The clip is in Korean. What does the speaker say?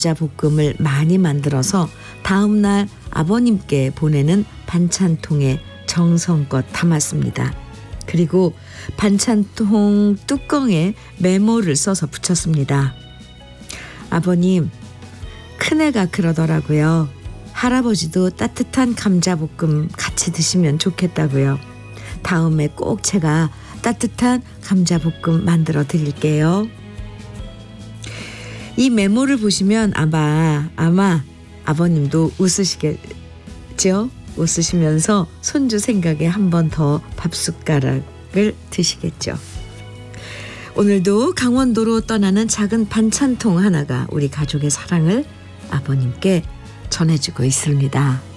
감자볶음을 많이 만들어서 다음날 아버님께 보내는 반찬통에 정성껏 담았습니다. 그리고 반찬통 뚜껑에 메모를 써서 붙였습니다. 아버님, 큰애가 그러더라고요. 할아버지도 따뜻한 감자볶음 같이 드시면 좋겠다고요. 다음에 꼭 제가 따뜻한 감자볶음 만들어 드릴게요. 이 메모를 보시면 아마 아버님도 웃으시겠죠? 웃으시면서 손주 생각에 한 번 더 밥숟가락을 드시겠죠. 오늘도 강원도로 떠나는 작은 반찬통 하나가 우리 가족의 사랑을 아버님께 전해주고 있습니다.